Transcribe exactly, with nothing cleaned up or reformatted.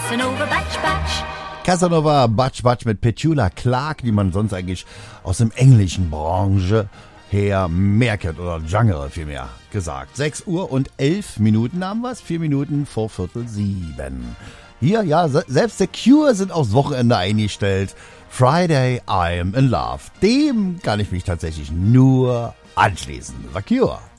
Casanova Batch Batch. Casanova Batch Batch mit Petula Clark, die man sonst eigentlich aus dem englischen Branche her mehr kennt, oder Genre vielmehr gesagt. sechs Uhr und elf Minuten haben wir's, vier Minuten vor Viertel sieben. Hier, ja, selbst The Cure sind aufs Wochenende eingestellt. Friday, I'm in Love. Dem kann ich mich tatsächlich nur anschließen. The Cure.